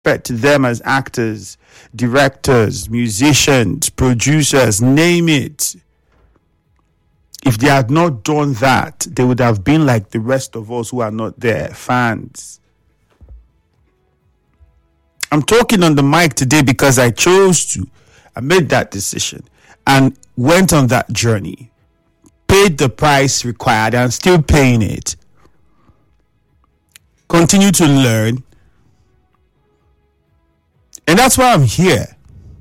But to them as actors, directors, musicians, producers, name it. If they had not done that, they would have been like the rest of us who are not there, fans. I'm talking on the mic today because I chose to. I made that decision and went on that journey. Paid the price required and still paying it. Continue to learn. And that's why I'm here.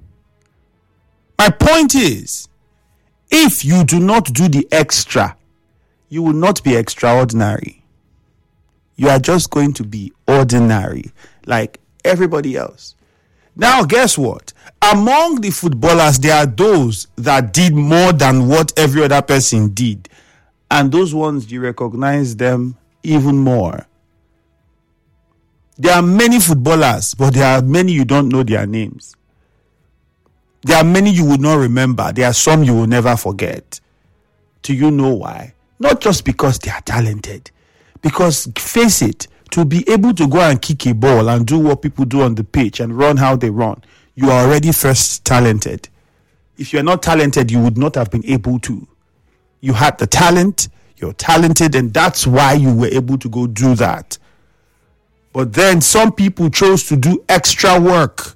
My point is, if you do not do the extra, you will not be extraordinary. You are just going to be ordinary, like everybody else. Now, guess what? Among the footballers, there are those that did more than what every other person did. And those ones, you recognize them even more. There are many footballers, but there are many you don't know their names. There are many you will not remember. There are some you will never forget. Do you know why? Not just because they are talented. Because, face it, to be able to go and kick a ball and do what people do on the pitch and run how they run, you are already first talented. If you're not talented, you would not have been able to. You had the talent, you're talented, and that's why you were able to go do that. But then some people chose to do extra work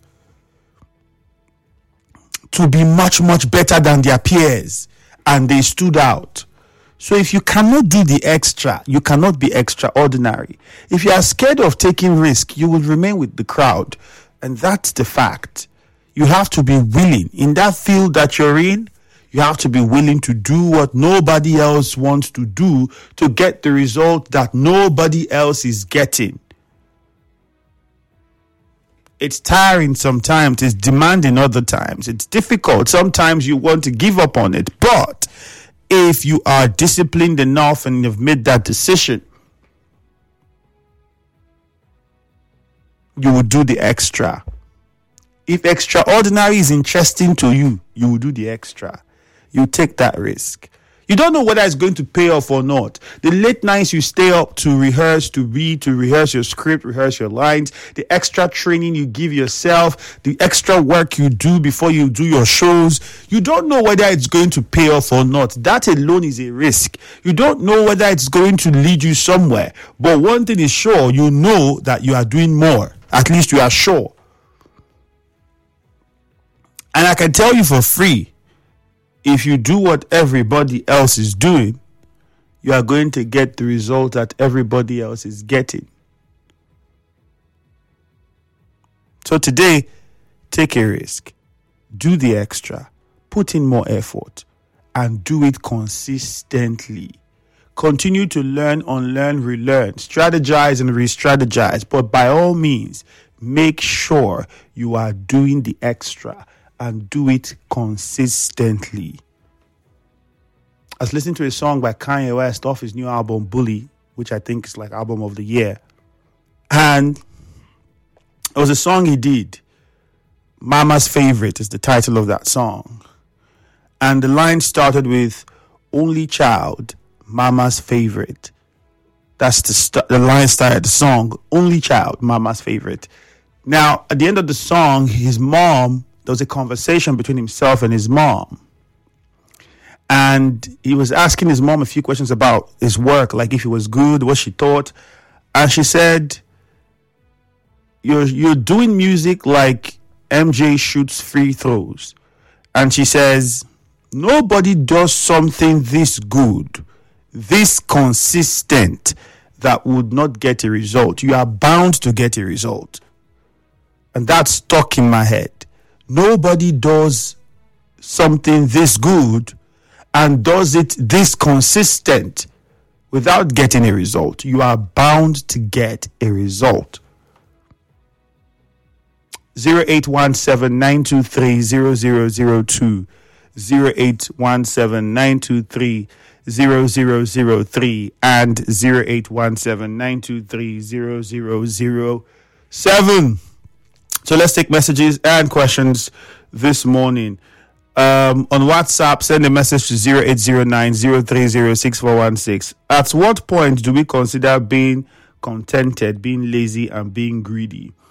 to be much, much better than their peers, and they stood out. So if you cannot do the extra, you cannot be extraordinary. If you are scared of taking risk, you will remain with the crowd. And that's the fact. You have to be willing. In that field that you're in, you have to be willing to do what nobody else wants to do to get the result that nobody else is getting. It's tiring sometimes, it's demanding other times, it's difficult. Sometimes you want to give up on it. But if you are disciplined enough and you've made that decision, you will do the extra. If extraordinary is interesting to you, you will do the extra. You take that risk. You don't know whether it's going to pay off or not. The late nights you stay up to rehearse, to read, to rehearse your script, rehearse your lines, the extra training you give yourself, the extra work you do before you do your shows, you don't know whether it's going to pay off or not. That alone is a risk. You don't know whether it's going to lead you somewhere. But one thing is sure, you know that you are doing more. At least you are sure. And I can tell you for free, if you do what everybody else is doing, you are going to get the result that everybody else is getting. So today, take a risk. Do the extra. Put in more effort. And do it consistently. Continue to learn, unlearn, relearn. Strategize and re-strategize. But by all means, make sure you are doing the extra. And do it consistently. I was listening to a song by Kanye West off his new album, Bully, which I think is like album of the year. And it was a song he did. Mama's Favorite is the title of that song. And the line started with, only child, Mama's favorite. That's the line started the song, only child, Mama's favorite. Now, at the end of the song, his mom, there was a conversation between himself and his mom. And he was asking his mom a few questions about his work, like if it was good, what she thought. And she said, you're doing music like MJ shoots free throws. And she says, nobody does something this good, this consistent, that would not get a result. You are bound to get a result. And that stuck in my head. Nobody does something this good and does it this consistent without getting a result. You are bound to get a result. 0817-923-0002 0817-923-0003 and 0817-923-0007. So let's take messages and questions this morning. On WhatsApp, send a message to 0809-030-6416. At what point do we consider being contented, being lazy, and being greedy?